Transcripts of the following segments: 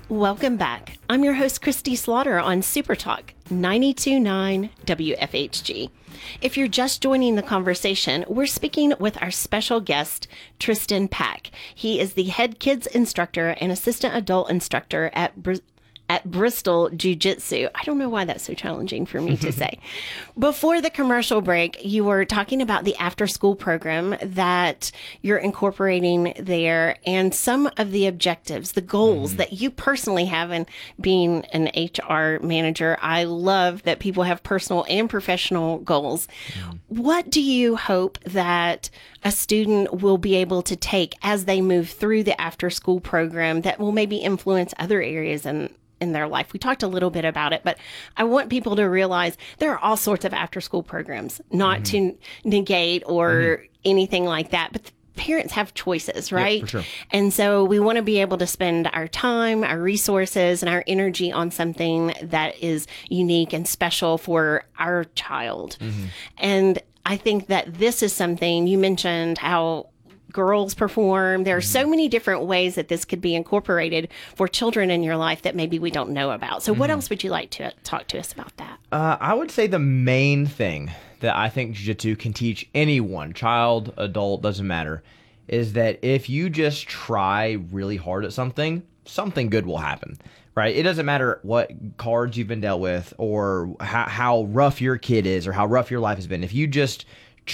Welcome back. I'm your host, Christy Slaughter on Super Talk 92.9 WFHG. If you're just joining the conversation, we're speaking with our special guest, Tristan Pack. He is the head kids instructor and assistant adult instructor at Bristol Jiu-Jitsu. I don't know why that's so challenging for me to say. Before the commercial break, you were talking about the after-school program that you're incorporating there and some of the objectives, the goals that you personally have. And being an HR manager, I love that people have personal and professional goals. What do you hope that a student will be able to take as they move through the after-school program that will maybe influence other areas in their life? We talked a little bit about it, but I want people to realize there are all sorts of after school programs, not to negate or anything like that, but parents have choices, right? Yep, for sure. And so we want to be able to spend our time, our resources, and our energy on something that is unique and special for our child. And I think that this is something you mentioned how girls perform. There are so many different ways that this could be incorporated for children in your life that maybe we don't know about. So what else would you like to talk to us about that? I would say the main thing that I think jiu-jitsu can teach anyone, child, adult, doesn't matter, is that if you just try really hard at something, something good will happen, right? It doesn't matter what cards you've been dealt with or how rough your kid is or how rough your life has been. If you just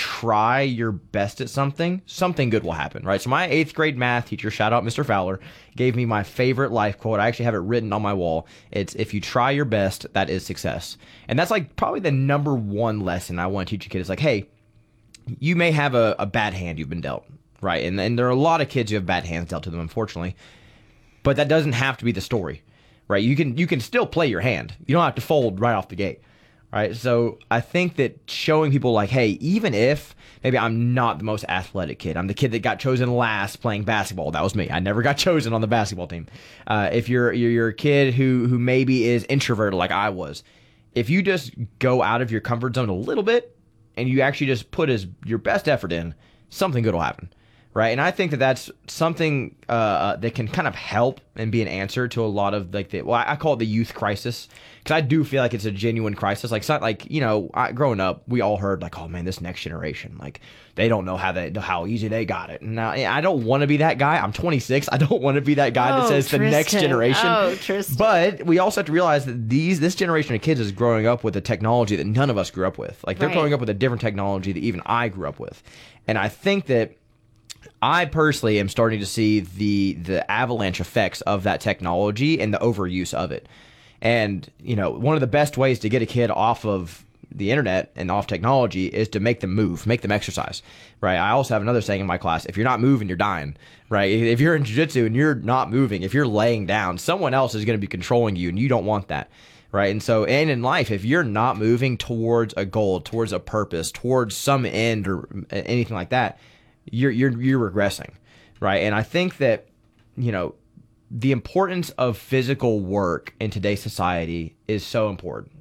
try your best at something, something good will happen, right? So my 8th grade math teacher, shout out Mr. Fowler, gave me my favorite life quote. I actually have it written on my wall. It's, if you try your best, that is success. And that's like probably the number one lesson I want to teach a kid. It's like, hey, you may have a bad hand you've been dealt, right? And there are a lot of kids who have bad hands dealt to them, unfortunately. But that doesn't have to be the story, right? You can still play your hand. You don't have to fold right off the gate. Right. So I think that showing people like, hey, even if maybe I'm not the most athletic kid, I'm the kid that got chosen last playing basketball. That was me. I never got chosen on the basketball team. If you're a kid who maybe is introverted like I was, if you just go out of your comfort zone a little bit and you actually just put your best effort in, something good will happen. Right. And I think that that's something that can kind of help and be an answer to a lot of I call it the youth crisis, because I do feel like it's a genuine crisis. Like, it's not like, growing up, we all heard like, oh man, this next generation, like they don't know how easy they got it. And now I don't want to be that guy. I'm 26. I don't want to be that guy that says Tristan. the next generation. Oh, Tristan. But we also have to realize that this generation of kids is growing up with a technology that none of us grew up with. Like, they're growing up with a different technology that even I grew up with. And I think that I personally am starting to see the avalanche effects of that technology and the overuse of it. And, one of the best ways to get a kid off of the internet and off technology is to make them move, make them exercise, right? I also have another saying in my class: if you're not moving, you're dying, right? If you're in jiu-jitsu and you're not moving, if you're laying down, someone else is going to be controlling you, and you don't want that, right? And so, and in life, if you're not moving towards a goal, towards a purpose, towards some end or anything like that, you're regressing, right? And I think that, the importance of physical work in today's society is so important,